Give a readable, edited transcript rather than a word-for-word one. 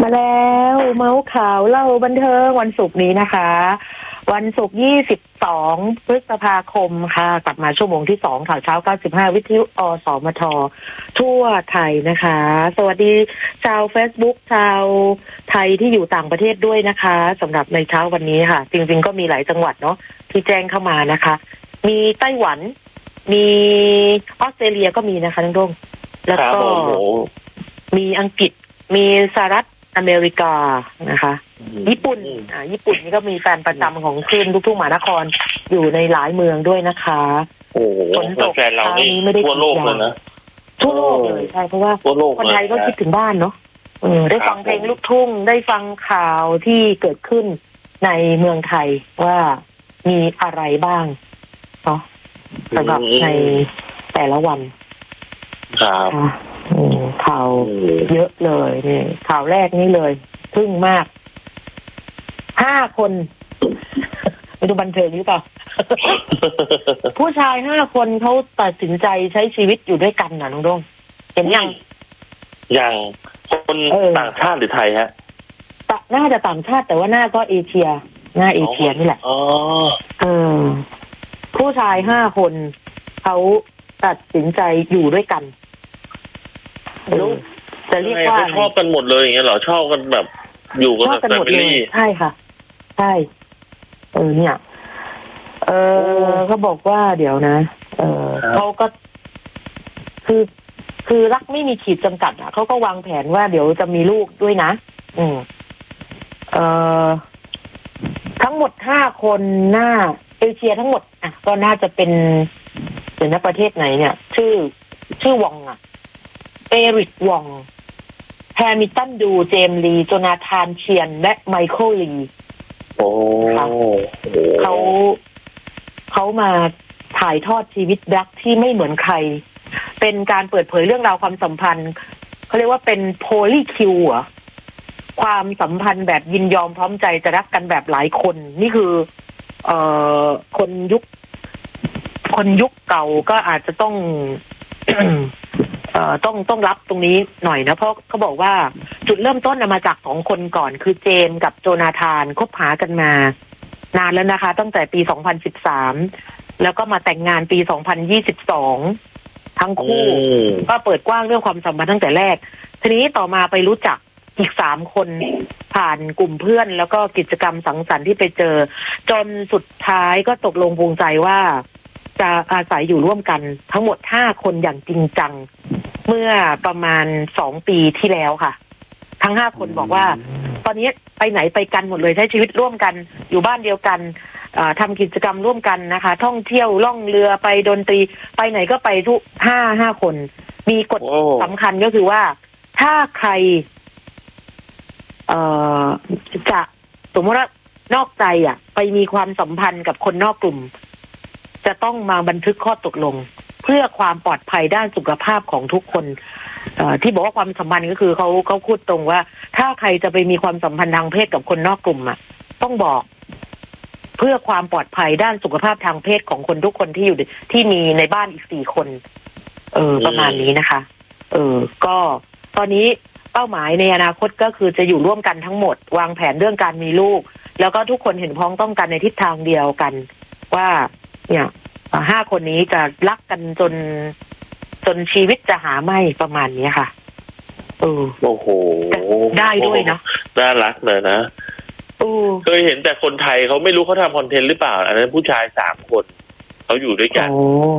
มาแล้วเมาส์ข่าวเล่าบันเทิงวันศุกร์นี้นะคะ วันศุกร์22 พฤษภาคมค่ะกลับมาชั่วโมงที่2ข่าวเช้า95วิทยุอสมททั่วไทยนะคะ สวัสดีชาว Facebook ชาวไทยที่อยู่ต่างประเทศด้วยนะคะสำหรับในเช้าวันนี้ค่ะจริงๆก็มีหลายจังหวัดเนาะที่แจ้งเข้ามานะคะมีไต้หวันมีออสเตรเลียก็มีนะคะน้องดงแล้วก็มีอังกฤษมีสหรัฐอเมริกานะคะญี่ปุ่นญี่ปุ่นนี่ก็มีแฟนประจำของคลื่นลูกทุ่งมหานครอยู่ในหลายเมืองด้วยนะคะโอ้โหฝนตกแเรานี่ไม่ได้ทั่วโลกเลยนะทั่วโลกเลยใช่เพราะว่าคนไทยก็คิดถึงบ้านเนาะได้ฟังเพลงลูกทุ่งได้ฟังข่าวที่เกิดขึ้นในเมืองไทยว่ามีอะไรบ้างเนาะสำหรับในแต่ละวันครับข่าวเยอะเลยนี่ข่าวแรกนี่เลยทึ่งมาก5 คนไม่ดูบันเทิงหรือเปล่า ผู้ชาย5 คนเขาตัดสินใจใช้ชีวิตอยู่ด้วยกันนะน้องดงเห็นยังคนต่างชาติหรือไทยฮะน่าจะต่างชาติแต่ว่าหน้าก็เอเชียหน้าเอเชียนี่แหละผู้ชาย5 คนเขาตัดสินใจอยู่ด้วยกันรู้จะเรียกว่าชอบกันหมดเลยอย่างเงี้ยเหรอชอบกันแบบอยู่กันแบบแฟมิลี่ใช่ค่ะใช่เนี่ยเขาบอกว่าเดี๋ยวนะเขาก็คือรักไม่มีขีดจำกัดอ่ะเขาก็วางแผนว่าเดี๋ยวจะมีลูกด้วยนะทั้งหมด5 คนหน้าเอเชียทั้งหมดอ่ะก็น่าจะเป็นเดี๋ยวนะประเทศไหนเนี่ยชื่อวองอ่ะเอริกวองแฮมิลตันดูเจมส์ลีโจนาธานเชียนและไมเคิลลีเขามาถ่ายทอดชีวิตรักที่ไม่เหมือนใครเป็นการเปิดเผยเรื่องราวความสัมพันธ์เขาเรียกว่าเป็นโพลีคิวอ่ะความสัมพันธ์แบบยินยอมพร้อมใจจะรักกันแบบหลายคนนี่คือคนยุคเก่าก็อาจจะต้อง ต้องรับตรงนี้หน่อยนะเพราะเขาบอกว่าจุดเริ่มต้นมาจาก2 คนก่อนคือเจมส์กับโจนาธานคบหากันมานานแล้วนะคะตั้งแต่ปี2013แล้วก็มาแต่งงานปี2022ทั้งคู่ก็เปิดกว้างเรื่องความสัมพันธ์ตั้งแต่แรกทีนี้ต่อมาไปรู้จักอีก3 คนผ่านกลุ่มเพื่อนแล้วก็กิจกรรมสังสรรค์ที่ไปเจอจนสุดท้ายก็ตกลงปรงใจว่าจะอาศัยอยู่ร่วมกันทั้งหมด5 คนอย่างจริงจังเมื่อประมาณ2 ปีที่แล้วค่ะทั้ง5 คนบอกว่าตอนนี้ไปไหนไปกันหมดเลยใช้ชีวิตร่วมกันอยู่บ้านเดียวกันทำกิจกรรมร่วมกันนะคะท่องเที่ยวล่องเรือไปดนตรีไปไหนก็ไปทุก5 คนมีกฎสำคัญก็คือว่าถ้าใครจะสมมติว่านอกใจไปมีความสัมพันธ์กับคนนอกกลุ่มจะต้องมาบันทึกข้อตกลงเพื่อความปลอดภัยด้านสุขภาพของทุกคนที่บอกว่าความสัมพันธ์ก็คือเขาพูดตรงว่าถ้าใครจะไปมีความสัมพันธ์ทางเพศกับคนนอกกลุ่มต้องบอกเพื่อความปลอดภัยด้านสุขภาพทางเพศของคนทุกคนที่อยู่ที่มีในบ้านอีก4 คนประมาณนี้นะคะก็ตอนนี้เป้าหมายในอนาคตก็คือจะอยู่ร่วมกันทั้งหมดวางแผนเรื่องการมีลูกแล้วก็ทุกคนเห็นพ้องต้องกันในทิศทางเดียวกันว่าเนี่ย5 คนนี้จะรักกันจนชีวิตจะหาไม่ประมาณนี้ค่ะโอ้โหได้ด้วยเนาะน่ารักเลยนะเคยเห็นแต่คนไทยเขาไม่รู้เขาทำคอนเทนต์หรือเปล่าอันนั้นผู้ชาย3 คนเขาอยู่ด้วยกัน